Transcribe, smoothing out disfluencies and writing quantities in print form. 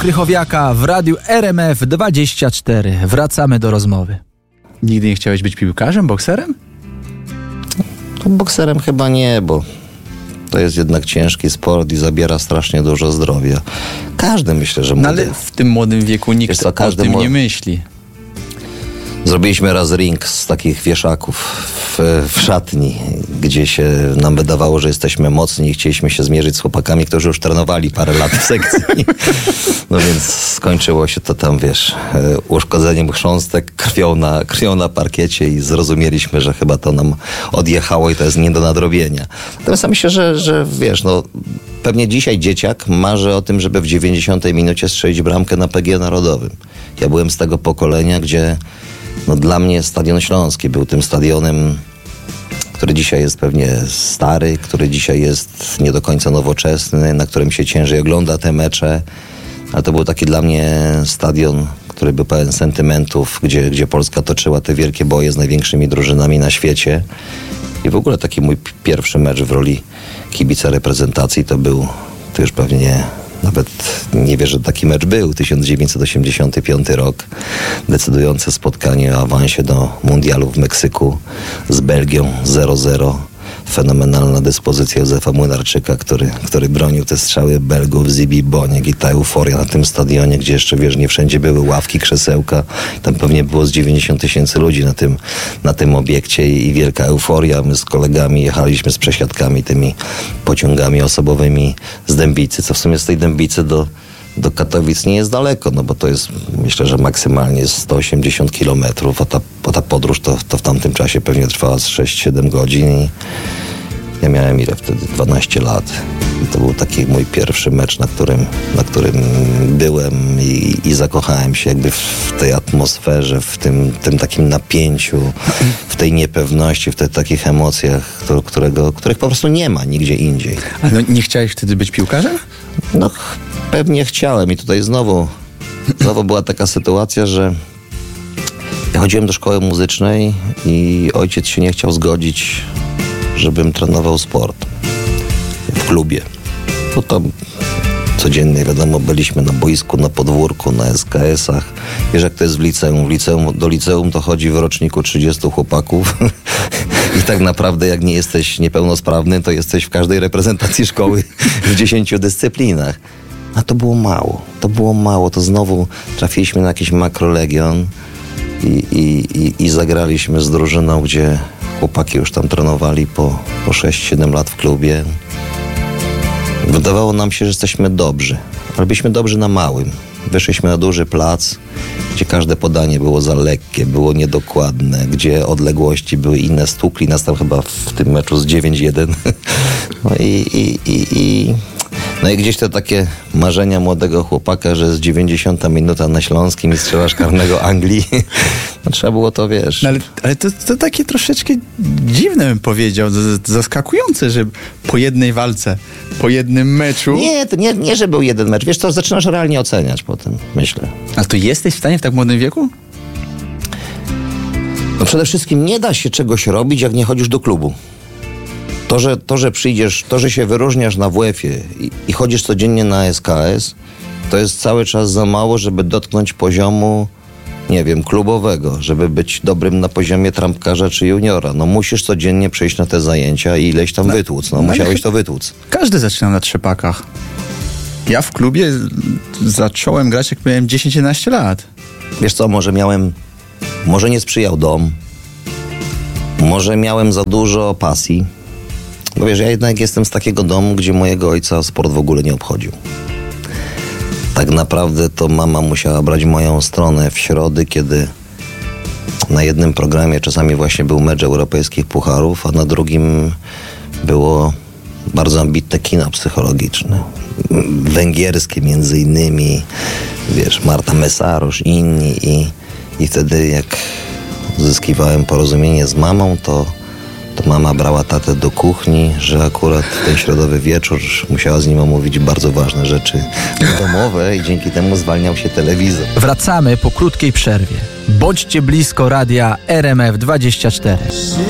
Krychowiaka w radiu RMF24. Wracamy do rozmowy. Nigdy nie chciałeś być piłkarzem, bokserem? Bokserem chyba nie, bo to jest jednak ciężki sport i zabiera strasznie dużo zdrowia. Każdy, myślę, że no ale w tym młodym wieku nikt o tym nie myśli. Zrobiliśmy raz ring z takich wieszaków w szatni, gdzie się nam wydawało, że jesteśmy mocni i chcieliśmy się zmierzyć z chłopakami, którzy już trenowali parę lat w sekcji. No więc skończyło się to tam, uszkodzeniem chrząstek, krwią na parkiecie i zrozumieliśmy, że chyba to nam odjechało i to jest nie do nadrobienia. Natomiast ja myślę, że pewnie dzisiaj dzieciak marzy o tym, żeby w 90 minucie strzelić bramkę na PGE Narodowym. Ja byłem z tego pokolenia, gdzie dla mnie Stadion Śląski był tym stadionem, który dzisiaj jest pewnie stary, który dzisiaj jest nie do końca nowoczesny, na którym się ciężej ogląda te mecze, ale to był taki dla mnie stadion, który był pełen sentymentów, gdzie Polska toczyła te wielkie boje z największymi drużynami na świecie. I w ogóle taki mój pierwszy mecz w roli kibica reprezentacji to już pewnie nawet nie wierzę, że taki mecz był. 1985 rok. Decydujące spotkanie o awansie do mundialu w Meksyku z Belgią 0-0. Fenomenalna dyspozycja Józefa Młynarczyka, który bronił te strzały Belgów, Zibi, Boniek i ta euforia na tym stadionie, gdzie jeszcze, nie wszędzie były ławki, krzesełka. Tam pewnie było z 90 000 ludzi na tym obiekcie i wielka euforia. My z kolegami jechaliśmy z przesiadkami tymi pociągami osobowymi z Dębicy, co w sumie z tej Dębicy do Katowic nie jest daleko, bo to jest, myślę, że maksymalnie 180 kilometrów, a ta podróż to w tamtym czasie pewnie trwała z 6-7 godzin i ja miałem wtedy? 12 lat. I to był taki mój pierwszy mecz, na którym byłem i zakochałem się w tej atmosferze, w tym takim napięciu, w tej niepewności, w tych takich emocjach, których po prostu nie ma nigdzie indziej. Ale nie chciałeś wtedy być piłkarzem? Pewnie chciałem i tutaj znowu była taka sytuacja, że ja chodziłem do szkoły muzycznej i ojciec się nie chciał zgodzić, żebym trenował sport w klubie. Bo tam codziennie, byliśmy na boisku, na podwórku, na SKS-ach. Wiesz, jak to jest w liceum? Do liceum to chodzi w roczniku 30 chłopaków i tak naprawdę jak nie jesteś niepełnosprawny, to jesteś w każdej reprezentacji szkoły w 10 dyscyplinach. A to było mało. To znowu trafiliśmy na jakiś makrolegion i zagraliśmy z drużyną, gdzie chłopaki już tam trenowali po 6-7 lat w klubie. Wydawało nam się, że jesteśmy dobrzy, ale byliśmy dobrzy na małym. Wyszliśmy na duży plac, gdzie każde podanie było za lekkie, było niedokładne, gdzie odległości były inne. Stukli nas tam chyba w tym meczu z 9-1. No i gdzieś to takie marzenia młodego chłopaka, że z 90 minuta na Śląskim i strzelasz karnego Anglii. Trzeba było to, No ale to takie troszeczkę dziwne, bym powiedział, zaskakujące, że po jednej walce, po jednym meczu... Nie, że był jeden mecz. Wiesz co, zaczynasz realnie oceniać potem, myślę. A to jesteś w stanie w tak młodym wieku? Przede wszystkim nie da się czegoś robić, jak nie chodzisz do klubu. To, że przyjdziesz, to, że się wyróżniasz na WF-ie i chodzisz codziennie na SKS, to jest cały czas za mało, żeby dotknąć poziomu, klubowego, żeby być dobrym na poziomie trampkarza czy juniora. Musisz codziennie przyjść na te zajęcia i ileś tam wytłuc. Musiałeś to wytłuc. Każdy zaczynał na trzepakach. Ja w klubie zacząłem grać, jak miałem 10-11 lat. Wiesz co, może nie sprzyjał dom, może miałem za dużo pasji. Bo wiesz, ja jednak jestem z takiego domu, gdzie mojego ojca sport w ogóle nie obchodził. Tak naprawdę to mama musiała brać moją stronę w środy, kiedy na jednym programie czasami właśnie był mecz europejskich pucharów, a na drugim było bardzo ambitne kino psychologiczne. Węgierskie między innymi, Marta Mesarosz i inni. I wtedy jak uzyskiwałem porozumienie z mamą, to mama brała tatę do kuchni, że akurat ten środowy wieczór musiała z nim omówić bardzo ważne rzeczy domowe i dzięki temu zwalniał się telewizor. Wracamy po krótkiej przerwie. Bądźcie blisko radia RMF24.